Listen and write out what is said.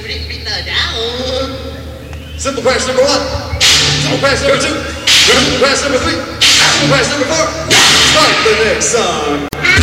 Simple class number 1. Simple class number 2. Simple class number 3. Simple class number 4. Start the next song.